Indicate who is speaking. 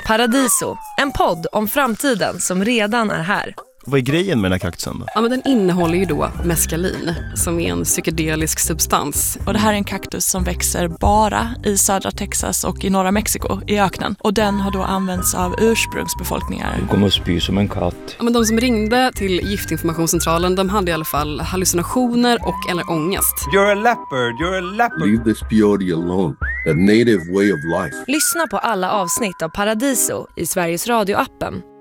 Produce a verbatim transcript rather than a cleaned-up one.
Speaker 1: Paradiso, en podd om framtiden som redan är här.
Speaker 2: Vad är grejen med den här kaktusen då?
Speaker 3: Ja, men den innehåller ju då meskalin, som är en psykedelisk substans.
Speaker 4: Och det här är en kaktus som växer bara i södra Texas och i norra Mexiko, i öknen. Och den har då använts av ursprungsbefolkningar.
Speaker 5: Du kommer att spy som en katt.
Speaker 3: Ja, men de som ringde till giftinformationscentralen, de hade i alla fall hallucinationer och eller ångest.
Speaker 6: You're a leopard, you're a leopard.
Speaker 7: Leave this peyote alone. A native way of life.
Speaker 1: Lyssna på alla avsnitt av Paradiso i Sveriges Radio-appen